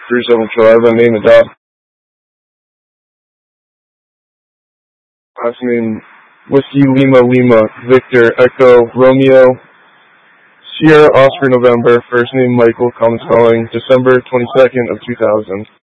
37 name and dog. Last name, Whiskey Lima Lima, Victor Echo Romeo, Sierra Oscar November, first name Michael, common spelling, December 22nd of 2000.